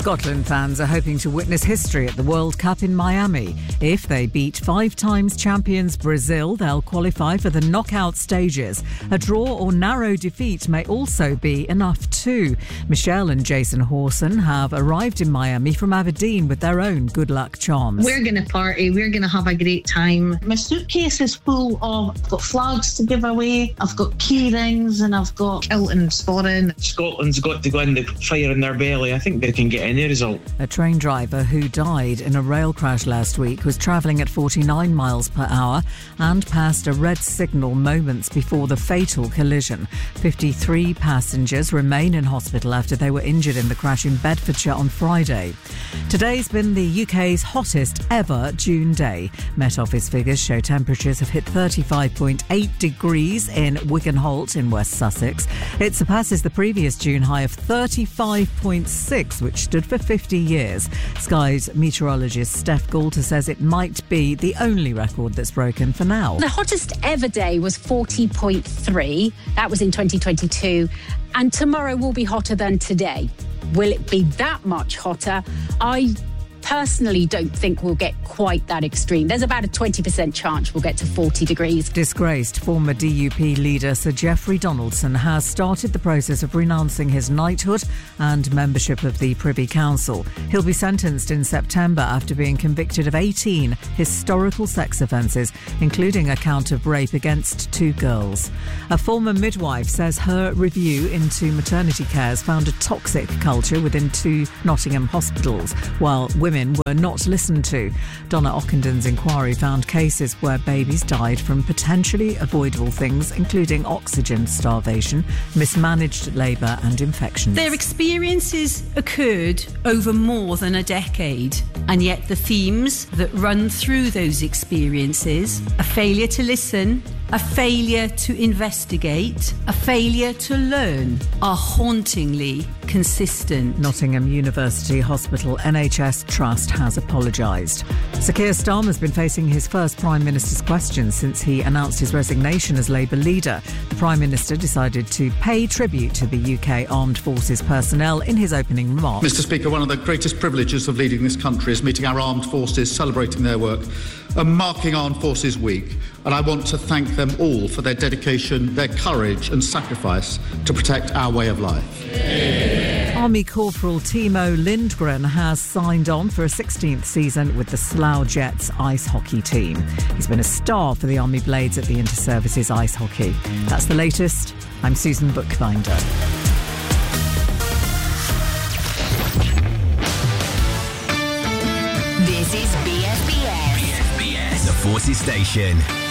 Scotland fans are hoping to witness history at the World Cup in Miami. If they beat 5 times champions Brazil, they'll qualify for the knockout stages. A draw or narrow defeat may also be enough too. Michelle and Jason Hawson have arrived in Miami from Aberdeen with their own good luck charms. We're going to party. We're going to have a great time. My suitcase is full of, I've got flags to give away. I've got key rings and I've got kilt and sporran. Scotland's got to go in the fire in their belly. I think they can get any result. A train driver who died in a rail crash last week was travelling at 49 miles per hour and passed a red signal moments before the fatal collision. 53 passengers remain in hospital after they were injured in the crash in Bedfordshire on Friday. Today's been the UK's hottest ever June day. Met Office figures show temperatures have hit 35.8 degrees in Wigan Holt in West Sussex. It surpasses the previous June high of 35.6, which stood for 50 years. Sky's meteorologist Steph Goulter says it might be the only record that's broken for now. The hottest ever day was 40.3. That was in 2022. And tomorrow will be hotter than today. Will it be that much hotter? I personally don't think we'll get quite that extreme. There's about a 20% chance we'll get to 40 degrees. Disgraced former DUP leader Sir Geoffrey Donaldson has started the process of renouncing his knighthood and membership of the Privy Council. He'll be sentenced in September after being convicted of 18 historical sex offences, including a count of rape against 2 girls. A former midwife says her review into maternity care has found a toxic culture within 2 Nottingham hospitals, while women were not listened to. Donna Ockenden's inquiry found cases where babies died from potentially avoidable things, including oxygen starvation, mismanaged labour and infections. Their experiences occurred over more than a decade, and yet the themes that run through those experiences, a failure to listen, a failure to investigate, a failure to learn, are hauntingly consistent. Nottingham University Hospital NHS Trust has apologised. Sir Keir Starmer's been facing his first Prime Minister's questions since he announced his resignation as Labour leader. The Prime Minister decided to pay tribute to the UK Armed Forces personnel in his opening remarks. Mr Speaker, one of the greatest privileges of leading this country is meeting our armed forces, celebrating their work and marking Armed Forces Week. And I want to thank them all for their dedication, their courage and sacrifice to protect our way of life. Army Corporal Timo Lindgren has signed on for a 16th season with the Slough Jets ice hockey team. He's been a star for the Army Blades at the Inter-Services Ice Hockey. That's the latest. I'm Susan Bookbinder. This is BFBS. BFBS, the Forces Station.